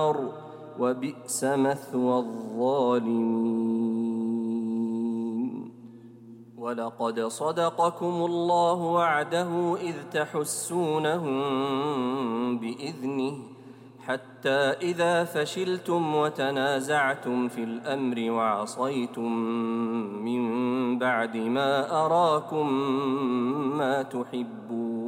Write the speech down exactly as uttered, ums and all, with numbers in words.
النار وبئس مثوى الظالمين. ولقد صدقكم الله وعده إذ تحسونهم بإذنه حتى إذا فشلتم وتنازعتم في الأمر وعصيتم من بعد ما أراكم ما تحبون